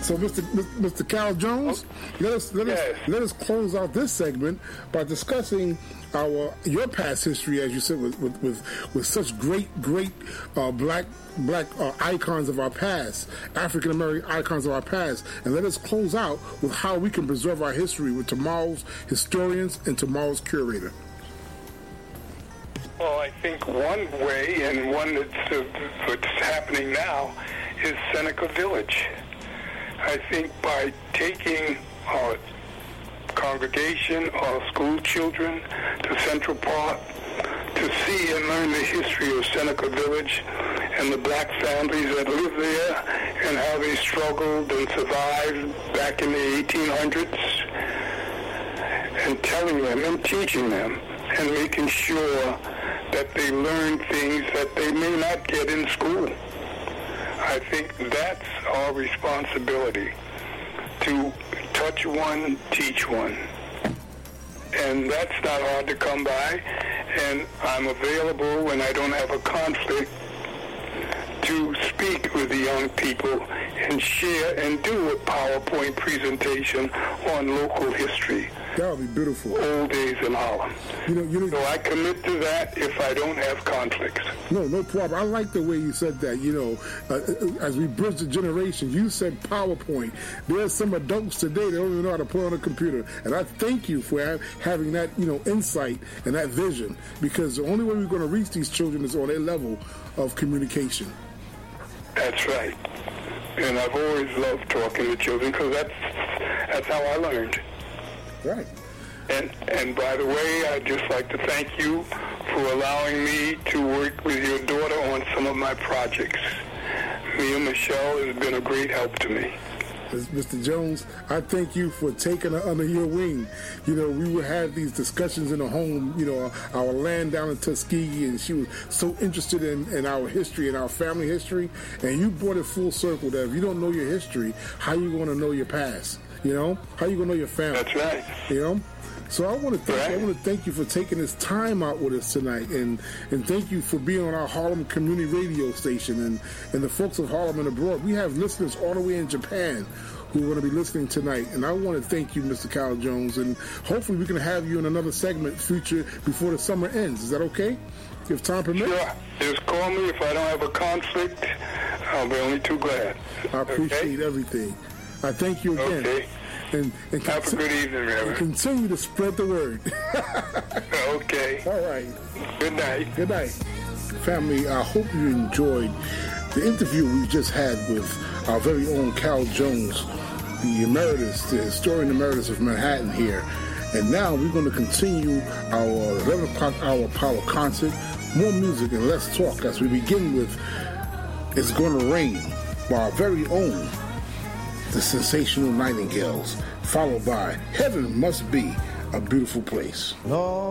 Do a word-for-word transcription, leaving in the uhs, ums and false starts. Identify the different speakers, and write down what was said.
Speaker 1: So, Mister Mister Cal Jones, let us let
Speaker 2: Yes.
Speaker 1: us let us close out this segment by discussing our your past history, as you said, with with with, with such great great uh, black black uh, icons of our past, African American icons of our past, and let us close out with how we can preserve our history with tomorrow's historians and tomorrow's curator.
Speaker 2: Well, I think one way, and one that's, uh, that's happening now, is Seneca Village. I think by taking our congregation, our school children to Central Park to see and learn the history of Seneca Village and the black families that live there and how they struggled and survived back in the eighteen hundreds, and telling them and teaching them and making sure that they learn things that they may not get in school. I think that's our responsibility, to touch one, teach one. And that's not hard to come by, and I'm available when I don't have a conflict to speak with the young people and share and do a PowerPoint presentation on local history.
Speaker 1: That would be beautiful.
Speaker 2: Old days in Harlem.
Speaker 1: You know, you know,
Speaker 2: So I commit to that if I don't have conflicts.
Speaker 1: No, no problem. I like the way you said that. You know, uh, as we bridge the generation, you said PowerPoint. There are some adults today that don't even know how to put on a computer, and I thank you for ha- having that, you know, insight and that vision, because the only way we're going to reach these children is on their level of communication.
Speaker 2: That's right. And I've always loved talking to children because that's that's how I learned.
Speaker 1: Right.
Speaker 2: And and by the way, I'd just like to thank you for allowing me to work with your daughter on some of my projects. Mia Michelle has been a great help to me.
Speaker 1: Mister Jones, I thank you for taking her under your wing. You know, we would have these discussions in the home, you know, our land down in Tuskegee, and she was so interested in, in our history and our family history, and you brought it full circle that if you don't know your history, how you going to know your past? You know, how you going to know your family?
Speaker 2: That's right.
Speaker 1: You know? So I want to thank
Speaker 2: Right.
Speaker 1: I want to thank you for taking this time out with us tonight, and and thank you for being on our Harlem Community Radio station, and and the folks of Harlem and abroad. We have listeners all the way in Japan who are going to be listening tonight, and I want to thank you, Mister Cal Jones, and hopefully we can have you in another segment future before the summer ends. Is that okay? If time permits.
Speaker 2: Sure. Just call me if I don't have a conflict. I'll be only too glad.
Speaker 1: I appreciate
Speaker 2: Okay?
Speaker 1: everything. I thank you again.
Speaker 2: Okay.
Speaker 1: And, and
Speaker 2: Have a
Speaker 1: conti-
Speaker 2: good evening,
Speaker 1: and
Speaker 2: Reverend.
Speaker 1: continue to spread the word.
Speaker 2: Okay.
Speaker 1: All right.
Speaker 2: Good night.
Speaker 1: Good night. Family, I hope you enjoyed the interview we just had with our very own Cal Jones, the emeritus, the historian emeritus of Manhattan here. And now we're going to continue our eleven o'clock hour power concert. More music and less talk as we begin with It's Gonna Rain by our very own The Sensational Nightingales, followed by Heaven Must Be a Beautiful Place.
Speaker 3: No.